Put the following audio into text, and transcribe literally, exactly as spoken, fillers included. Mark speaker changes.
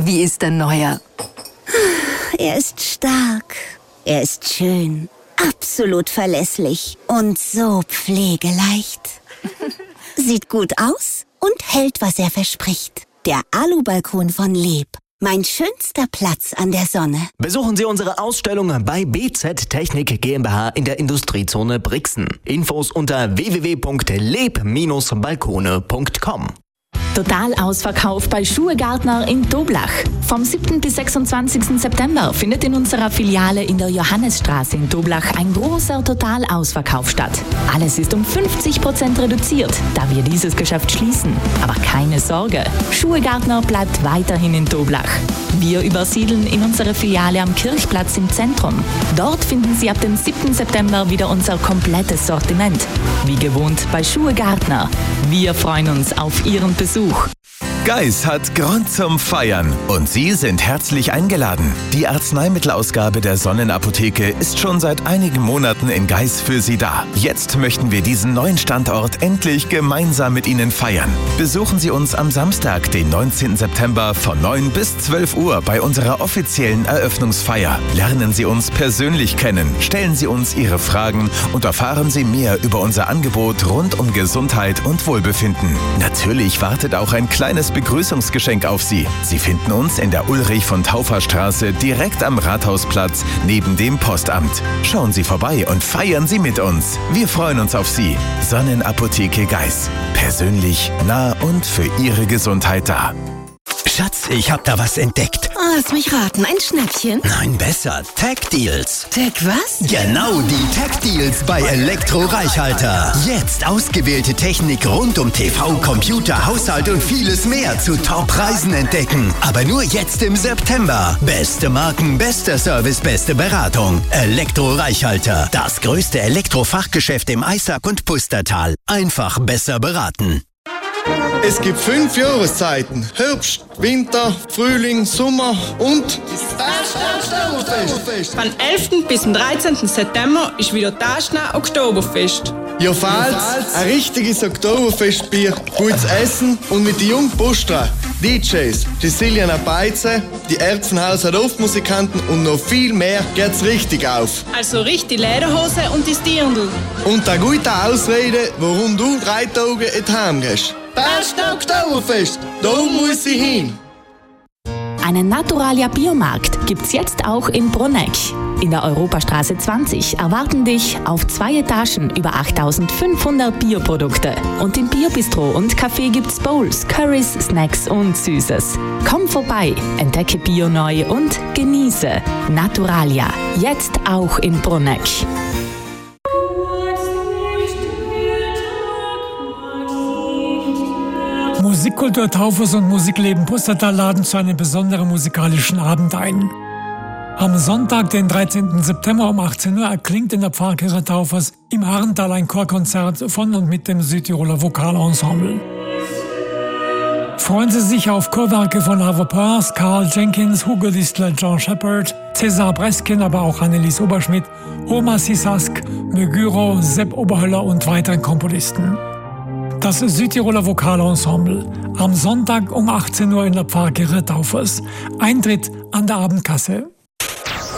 Speaker 1: Wie ist dein Neuer?
Speaker 2: Er ist stark, er ist schön, absolut verlässlich und so pflegeleicht. Sieht gut aus und hält, was er verspricht. Der Alubalkon von Leb. Mein schönster Platz an der Sonne.
Speaker 3: Besuchen Sie unsere Ausstellung bei B Z Technik GmbH in der Industriezone Brixen. Infos unter w w w punkt leb Bindestrich balkone punkt com.
Speaker 4: Total Ausverkauf bei Schuhe-Gärtner in Toblach. Vom siebten bis sechsundzwanzigsten September findet in unserer Filiale in der Johannesstraße in Toblach ein großer Totalausverkauf statt. Alles ist um fünfzig Prozent reduziert, da wir dieses Geschäft schließen. Aber keine Sorge, Schuhe-Gärtner bleibt weiterhin in Toblach. Wir übersiedeln in unsere Filiale am Kirchplatz im Zentrum. Dort finden Sie ab dem siebten September wieder unser komplettes Sortiment. Wie gewohnt bei Schuhe-Gärtner. Wir freuen uns auf Ihren Besuch.
Speaker 5: Geis hat Grund zum Feiern und Sie sind herzlich eingeladen. Die Arzneimittelausgabe der Sonnenapotheke ist schon seit einigen Monaten in Geis für Sie da. Jetzt möchten wir diesen neuen Standort endlich gemeinsam mit Ihnen feiern. Besuchen Sie uns am Samstag, den neunzehnten September von neun bis zwölf Uhr bei unserer offiziellen Eröffnungsfeier. Lernen Sie uns persönlich kennen, stellen Sie uns Ihre Fragen und erfahren Sie mehr über unser Angebot rund um Gesundheit und Wohlbefinden. Natürlich wartet auch ein kleines Begrüßungsgeschenk auf Sie. Sie finden uns in der Ulrich-von-Taufer-Straße direkt am Rathausplatz neben dem Postamt. Schauen Sie vorbei und feiern Sie mit uns. Wir freuen uns auf Sie. Sonnenapotheke Geis. Persönlich, nah und für Ihre Gesundheit da.
Speaker 6: Schatz, ich hab da was entdeckt.
Speaker 2: Oh, lass mich raten, ein Schnäppchen?
Speaker 6: Nein, besser, Tech Deals.
Speaker 2: Tech was?
Speaker 6: Genau, die Tech Deals bei Elektro-Reichhalter. Jetzt ausgewählte Technik rund um T V, Computer, Haushalt und vieles mehr zu Top-Preisen entdecken. Aber nur jetzt im September. Beste Marken, bester Service, beste Beratung. Elektro-Reichhalter, das größte Elektrofachgeschäft im Eisack und Pustertal. Einfach besser beraten.
Speaker 7: Es gibt fünf Jahreszeiten. Herbst, Winter, Frühling, Sommer und das Oktoberfest.
Speaker 8: Vom elften bis zum dreizehnten September ist wieder das Oktoberfest.
Speaker 7: Ja, falls ein richtiges Oktoberfestbier, gutes Essen und mit den jungen Postra, D Js, die Siljana Beize, die Erbsenhauser Dorfmusikanten und noch viel mehr geht's richtig auf.
Speaker 8: Also richtig Lederhose und die Dirndl.
Speaker 7: Und eine gute Ausrede, warum du drei Tage in Heim gehst. Das Oktoberfest, da muss ich hin.
Speaker 4: Einen Naturalia Biomarkt gibt's jetzt auch in Bruneck. In der Europastraße zwanzig erwarten dich auf zwei Etagen über achttausendfünfhundert Bioprodukte. Und im Biobistro und Café gibt's Bowls, Currys, Snacks und Süßes. Komm vorbei, entdecke Bio neu und genieße Naturalia. Jetzt auch in Bruneck.
Speaker 9: Musikkultur Taufers und Musikleben Pustertal laden zu einem besonderen musikalischen Abend ein. Am Sonntag, den dreizehnten September um achtzehn Uhr erklingt in der Pfarrkirche Taufers im Harntal ein Chorkonzert von und mit dem Südtiroler Vokalensemble. Freuen Sie sich auf Chorwerke von Arvo Pärs, Carl Jenkins, Hugo Distler, John Shepard, Cesar Breskin, aber auch Annelies Oberschmidt, Oma Sisask, Mögyro, Sepp Oberhöller und weiteren Komponisten. Das Südtiroler Vokalensemble. Am Sonntag um achtzehn Uhr in der Pfarrkirche Taufers. Eintritt an der Abendkasse.